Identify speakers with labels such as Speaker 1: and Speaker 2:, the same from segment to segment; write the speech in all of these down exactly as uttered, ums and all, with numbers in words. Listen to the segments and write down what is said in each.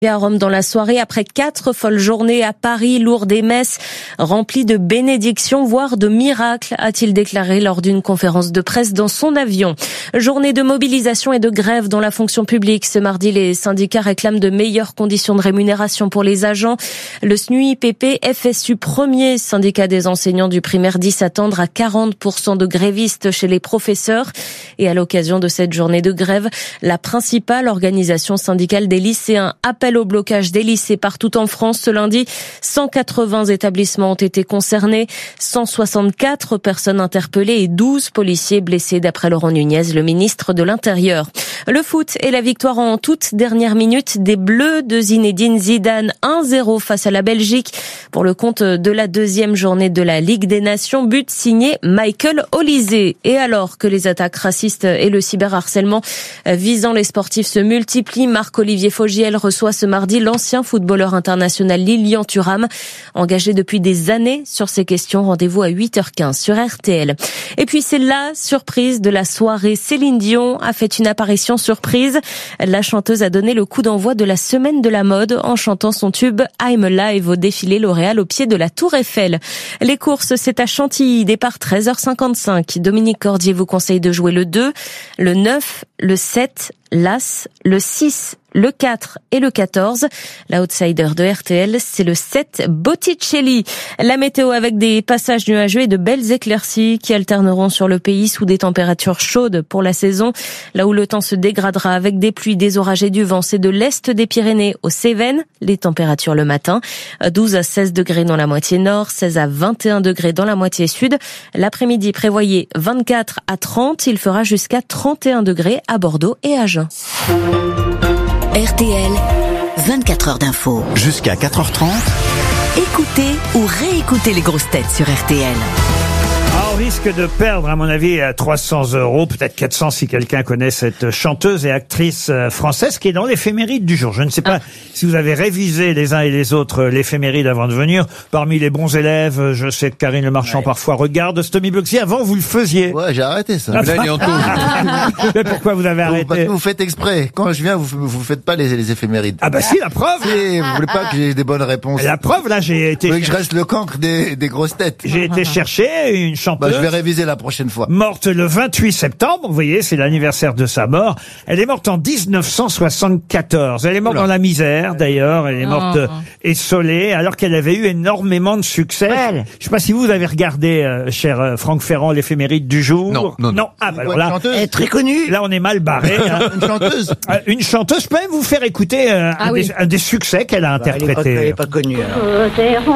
Speaker 1: À Rome dans la soirée, après quatre folles journées à Paris, Lourdes et Metz, remplies de bénédictions, voire de miracles, a-t-il déclaré lors d'une conférence de presse dans son avion. Journée de mobilisation et de grève dans la fonction publique. Ce mardi, les syndicats réclament de meilleures conditions de rémunération pour les agents. Le S N U I P P F S U premier, syndicat des enseignants du primaire, dit s'attendre à quarante pour cent de grévistes chez les professeurs. Et à l'occasion de cette journée de grève, la principale organisation syndicale des lycéens appelle au blocage des lycées partout en France. Ce lundi, cent quatre-vingts établissements ont été concernés, cent soixante-quatre personnes interpellées et douze policiers blessés d'après Laurent Nunez, le ministre de l'Intérieur. Le foot et la victoire en toute dernière minute des Bleus de Zinedine Zidane, un zéro face à la Belgique pour le compte de la deuxième journée de la Ligue des Nations, but signé Michael Olise. Et alors que les attaques racistes et le cyberharcèlement visant les sportifs se multiplient, Marc-Olivier Fogiel reçoit ce mardi l'ancien footballeur international Lilian Thuram, engagé depuis des années sur ces questions. Rendez-vous à huit heures quinze sur R T L. Et puis c'est la surprise de la soirée. Céline Dion a fait une apparition surprise. La chanteuse a donné le coup d'envoi de la semaine de la mode en chantant son tube I'm Alive au défilé L'Oréal au pied de la Tour Eiffel. Les courses, c'est à Chantilly, départ treize heures cinquante-cinq. Dominique Cordier vous conseille de jouer le deux, le neuf, le sept, l'As, le six, le quatre et le quatorze. L'outsider de R T L, c'est le sept, Botticelli. La météo avec des passages nuageux et de belles éclaircies qui alterneront sur le pays sous des températures chaudes pour la saison. Là où le temps se dégradera avec des pluies, des orages et du vent, c'est de l'est des Pyrénées aux Cévennes. Les températures le matin, douze à seize degrés dans la moitié nord, seize à vingt et un degrés dans la moitié sud. L'après-midi, prévoyez vingt-quatre à trente. Il fera jusqu'à trente et un degrés à Bordeaux et à Agen.
Speaker 2: R T L, vingt-quatre heures d'info.
Speaker 3: Jusqu'à quatre heures trente.
Speaker 2: Écoutez ou réécoutez les grosses têtes sur R T L.
Speaker 4: On risque de perdre, à mon avis, trois cents euros, peut-être quatre cents si quelqu'un connaît cette chanteuse et actrice française qui est dans l'éphéméride du jour. Je ne sais pas ah. si vous avez révisé les uns et les autres l'éphéméride avant de venir. Parmi les bons élèves, je sais que Karine Le Marchand ouais. parfois regarde Stomy Bugsy. Avant, vous le faisiez.
Speaker 5: Ouais, j'ai arrêté ça.
Speaker 4: Ah, mais pourquoi vous avez arrêté?
Speaker 5: Parce que vous faites exprès. Quand je viens, vous vous faites pas les, les éphémérides.
Speaker 4: Ah bah si, la preuve.
Speaker 5: Si, vous voulez pas que j'ai des bonnes réponses.
Speaker 4: La preuve, là, j'ai été...
Speaker 5: Vous voulez que je reste le cancre des, des grosses têtes.
Speaker 4: J'ai été chercher une chanteuse.
Speaker 5: Bah, je vais réviser la prochaine fois.
Speaker 4: Morte le vingt-huit septembre, vous voyez, c'est l'anniversaire de sa mort. Elle est morte en dix-neuf cent soixante-quatorze. Elle est morte Oula. dans la misère, d'ailleurs. Elle est morte oh. essolée, alors qu'elle avait eu énormément de succès. Ouais. Je sais pas si vous avez regardé, euh, cher euh, Franck Ferrand, l'éphéméride du jour.
Speaker 5: Non, non, non.
Speaker 4: non. Ah, bah alors là,
Speaker 5: elle est très connue.
Speaker 4: Là, on est mal barré. Hein.
Speaker 5: Une chanteuse.
Speaker 4: Euh, une chanteuse. Je peux même vous faire écouter euh, ah, un, oui. des, un des succès qu'elle a bah, interprété.
Speaker 5: Elle n'est pas, pas connue, alors.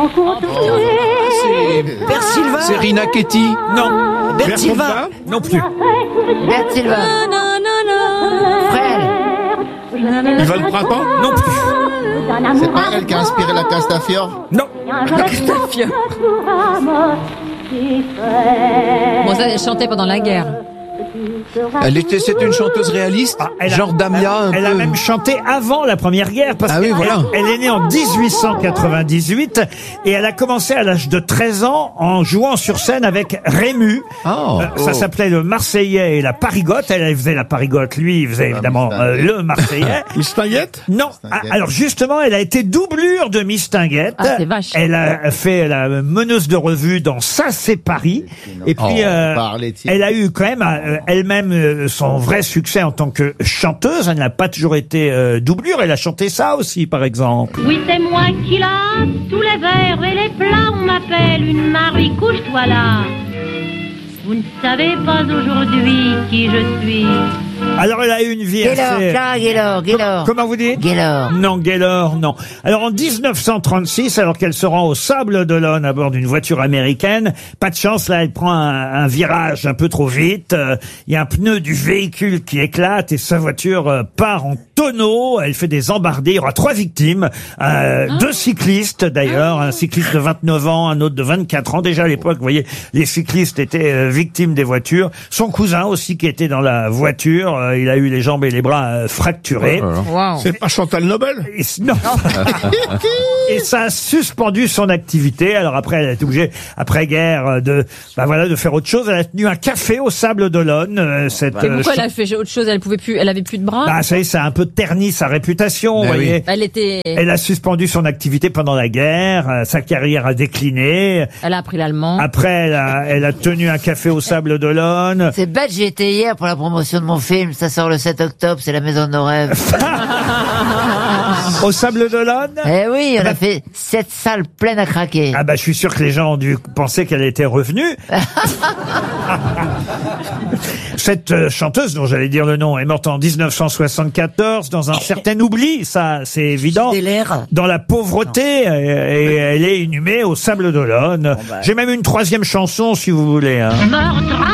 Speaker 6: Bert Silva.
Speaker 5: C'est Rina Ketty.
Speaker 4: Non.
Speaker 6: Bert Silva.
Speaker 4: Non plus.
Speaker 6: Bert Silva. Frère.
Speaker 5: Yvan le Printemps.
Speaker 4: Non plus.
Speaker 5: C'est pas elle qui a inspiré la Castafiore.
Speaker 4: Non.
Speaker 6: La Castafiore. Bon, ça, elle chantait pendant la guerre.
Speaker 5: Elle était, c'est une chanteuse réaliste, ah, elle genre a, Damia. Un
Speaker 4: elle
Speaker 5: peu.
Speaker 4: a même chanté avant la Première Guerre, parce
Speaker 5: ah oui, voilà.
Speaker 4: elle, elle est née en dix-huit cent quatre-vingt-dix-huit et elle a commencé à l'âge de treize ans en jouant sur scène avec Rému.
Speaker 5: Oh,
Speaker 4: euh, ça
Speaker 5: oh.
Speaker 4: s'appelait le Marseillais et la Parigotte. Elle, elle faisait la Parigotte, lui, il faisait évidemment euh, le Marseillais.
Speaker 5: Mistinguette?
Speaker 4: Non. Mistinguette. Alors justement, elle a été doublure de Mistinguette.
Speaker 6: Ah, c'est vache.
Speaker 4: Elle a fait la meneuse de revue dans Ça c'est Paris. Et puis,
Speaker 5: oh,
Speaker 4: euh, elle a eu quand même euh, elle-même son vrai succès en tant que chanteuse. Elle n'a pas toujours été euh, doublure. Elle a chanté ça aussi, par exemple.
Speaker 7: Oui, c'est moi qui lave tous les verres et les plats. On m'appelle une Marie, couche-toi là. Vous ne savez pas aujourd'hui qui je suis.
Speaker 4: Alors, elle a eu une vie
Speaker 6: Gaylor,
Speaker 4: assez...
Speaker 6: Clara Gaylor, Gaylor.
Speaker 4: Comment vous dites?
Speaker 6: Gaylor.
Speaker 4: Non, Gaylor, non. Alors, en dix-neuf cent trente-six, alors qu'elle se rend au Sable d'Olonne à bord d'une voiture américaine, pas de chance, là, elle prend un, un virage un peu trop vite. Il euh, y a un pneu du véhicule qui éclate et sa voiture euh, part en tonneaux. Elle fait des embardées. Il y aura trois victimes. Euh, oh. Deux cyclistes, d'ailleurs. Un cycliste de vingt-neuf ans, un autre de vingt-quatre ans. Déjà, à l'époque, vous voyez, les cyclistes étaient euh, victimes des voitures. Son cousin aussi qui était dans la voiture. euh, il a eu les jambes et les bras euh, fracturés.
Speaker 6: Wow.
Speaker 3: C'est pas Chantal Nobel?
Speaker 4: Et, non. Et ça a suspendu son activité. Alors après, elle est obligée, après-guerre, de, bah voilà, de faire autre chose. Elle a tenu un café au Sable d'Olonne. Euh, cette,
Speaker 6: Et pourquoi
Speaker 4: euh,
Speaker 6: elle a fait autre chose? Elle pouvait plus, elle avait plus de bras?
Speaker 4: Bah, ça y est, ça a un peu terni sa réputation, vous
Speaker 5: Ben oui.
Speaker 4: voyez.
Speaker 6: Elle était,
Speaker 4: Elle a suspendu son activité pendant la guerre. euh, Sa carrière a décliné.
Speaker 6: elle a appris l'allemand.
Speaker 4: Après, elle a, elle a tenu un café au Sable d'Olonne.
Speaker 8: C'est bête, j'y étais hier pour la promotion de mon film. Ça sort le sept octobre, c'est la maison de nos rêves.
Speaker 4: Au Sable d'Olonne.
Speaker 8: Eh oui, on a fait sept salles pleines à craquer.
Speaker 4: Ah bah je suis sûr que les gens ont dû penser qu'elle était revenue. Cette euh, chanteuse dont j'allais dire le nom est morte en dix-neuf cent soixante-quatorze dans un certain oubli, ça c'est évident. Dans la pauvreté, et, et elle est inhumée au Sable d'Olonne. J'ai même une troisième chanson si vous voulez. Hein.
Speaker 7: Meurtre